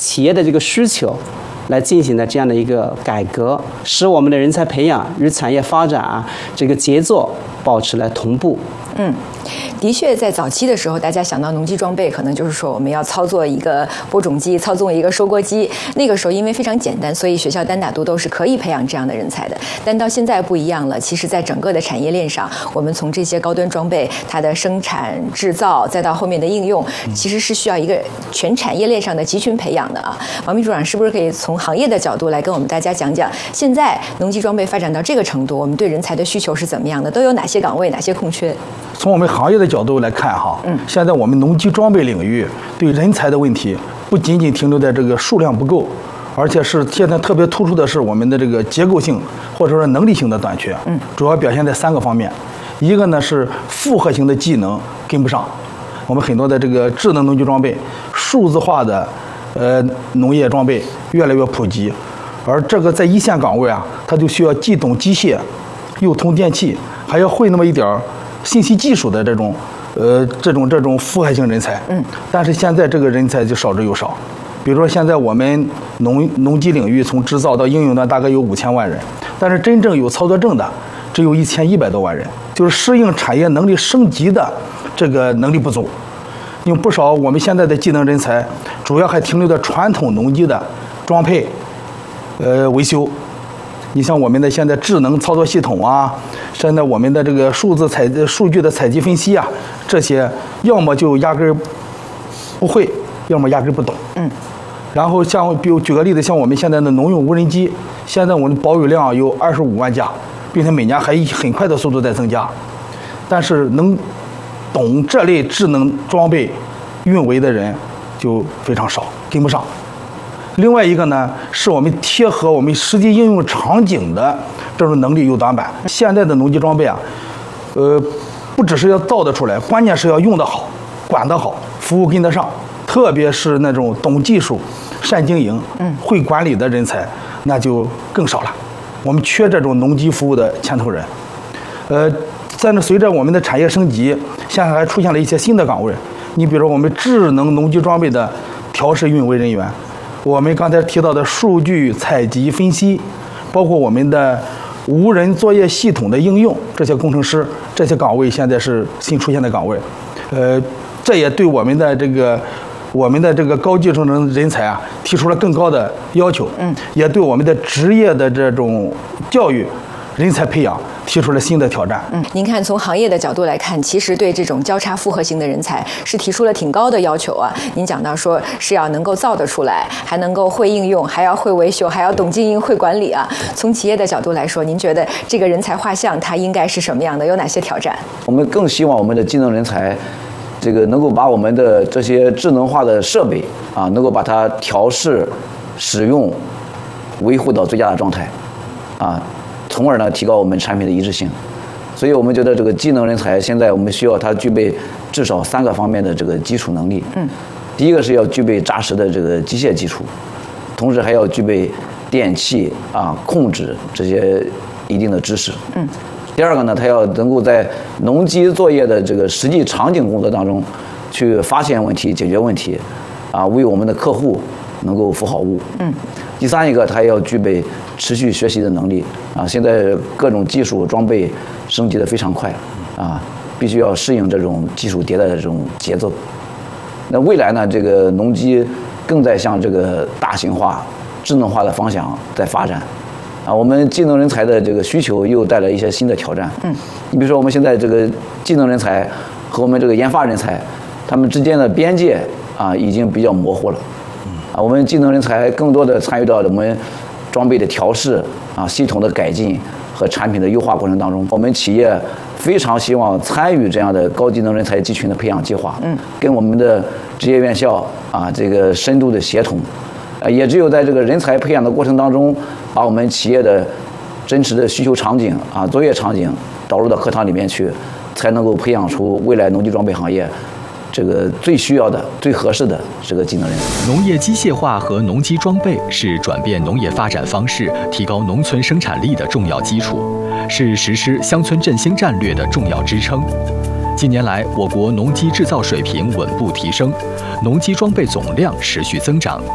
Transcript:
企业的这个需求来进行的这样的一个改革，使我们的人才培养与产业发展这个节奏保持了同步。 的确，在早期的时候，大家想到农机装备，可能就是说我们要操作一个播种机，操纵一个收割机。那个时候因为非常简单，所以学校单打独斗是可以培养这样的人才的。但到现在不一样了，其实在整个的产业链上，我们从这些高端装备它的生产制造，再到后面的应用，其实是需要一个全产业链上的集群培养的啊。王秘书长是不是可以从行业的角度来跟我们大家讲讲，现在农机装备发展到这个程度，我们对人才的需求是怎么样的？都有哪些岗位，哪些空缺？ 从我们行业的角度来看现在我们农机装备领域对人才的问题不仅仅停留在这个数量不够，而且是现在特别突出的是我们的这个结构性或者说能力性的短缺。主要表现在3个方面，一个呢是复合型的技能跟不上，我们很多的这个智能农机装备、数字化的农业装备越来越普及，而这个在一线岗位它就需要既懂机械，又通电气，还要会那么一点信息技术的这种复合型人才。但是现在这个人才就少之又少。比如说现在我们农机领域从制造到应用端大概有5000万人，但是真正有操作证的只有1100多万人，就是适应产业能力升级的这个能力不足。因为不少我们现在的技能人才主要还停留在传统农机的装配维修。你像我们的现在智能操作系统现在我们的这个数据的采集分析这些要么就压根儿不会，要么压根儿不懂。然后比如举个例子，像我们现在的农用无人机，现在我们保有量有25万架，并且每年还以很快的速度在增加。但是能懂这类智能装备运维的人就非常少，跟不上。另外一个呢，是我们贴合我们实际应用场景的这种能力有短板。现在的农机装备不只是要造得出来，关键是要用得好、管得好、服务跟得上。特别是那种懂技术、善经营、会管理的人才，那就更少了。我们缺这种农机服务的牵头人。随着我们的产业升级，现在还出现了一些新的岗位。你比如说我们智能农机装备的调试运维人员，我们刚才提到的数据采集分析，包括我们的无人作业系统的应用，这些工程师，这些岗位现在是新出现的岗位。这也对我们的这个高技术人才提出了更高的要求。也对我们的职业的这种教育、人才培养提出了新的挑战。 您看，从行业的角度来看，其实对这种交叉复合型的人才是提出了挺高的要求啊。您讲到说是要能够造得出来，还能够会应用，还要会维修，还要懂经营、会管理啊。从企业的角度来说，您觉得这个人才画像它应该是什么样的？有哪些挑战？ 我们更希望我们的技能人才，能够把我们的这些智能化的设备能够把它调试、使用、维护到最佳的状态从而呢提高我们产品的一致性。所以我们觉得这个技能人才现在我们需要他具备至少3个方面的这个基础能力。第一个是要具备扎实的这个机械基础，同时还要具备电气控制这些一定的知识。第二个呢，他要能够在农机作业的这个实际场景工作当中去发现问题、解决问题为我们的客户能够服好务。第三一个，他要具备持续学习的能力现在各种技术装备升级的非常快必须要适应这种技术迭代的这种节奏。那未来呢，这个农机更在向这个大型化、智能化的方向在发展我们技能人才的这个需求又带来一些新的挑战。你比如说我们现在这个技能人才和我们这个研发人才，他们之间的边界已经比较模糊了。我们技能人才更多的参与到我们装备的调试系统的改进和产品的优化过程当中。我们企业非常希望参与这样的高技能人才集群的培养计划，跟我们的职业院校这个深度的协同。也只有在这个人才培养的过程当中，把我们企业的真实的需求场景作业场景导入到课堂里面去，才能够培养出未来农机装备行业这个最需要的、最合适的这个技能人。 农业机械化和农机装备是转变农业发展方式、提高农村生产力的重要基础，是实施乡村振兴战略的重要支撑。近年来，我国农机制造水平稳步提升，农机装备总量持续增长，